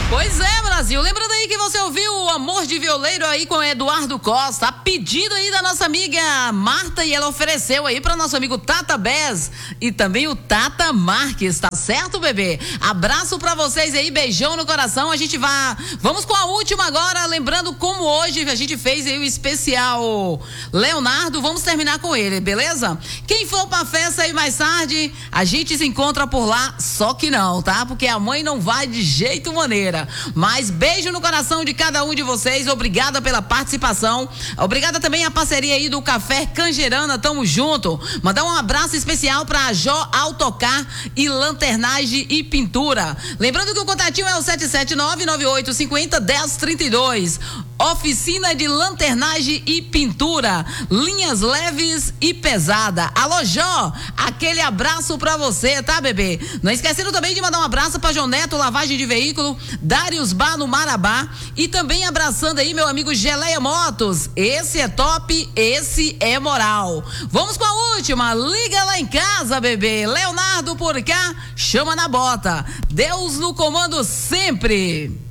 Pois é, Brasil. Lembrando aí que você ouviu o Amor de Violeiro aí com o Eduardo Costa, a pedido aí da nossa amiga Marta, e ela ofereceu aí para nosso amigo Tata Bez e também o Tata Marques, tá certo, bebê? Abraço pra vocês aí, beijão no coração. Vamos com a última agora, lembrando como hoje a gente fez aí o especial Leonardo, vamos terminar com ele, beleza? Quem for pra festa aí mais tarde, a gente se encontra por lá, só que não, tá? Porque a mãe não vai de jeito maneira. Mas beijo no coração de cada um de vocês, obrigada pela participação, obrigada também a parceria aí do Café Canjerana, tamo junto. Mandar um abraço especial pra Jó Autocar e Lanternagem e Pintura. Lembrando que o contatinho é o 779-9850-1032. Oficina de Lanternagem e Pintura, linhas leves e pesada. Alô, Jó, aquele abraço pra você, tá, bebê? Não esquecendo também de mandar um abraço pra João Neto, lavagem de veículo, Darius Bar no Marabá, e também abraçando aí meu amigo Geleia Motos. Esse é top, esse é moral. Vamos com a última, liga lá em casa, bebê. Leonardo por cá, chama na bota. Deus no comando sempre.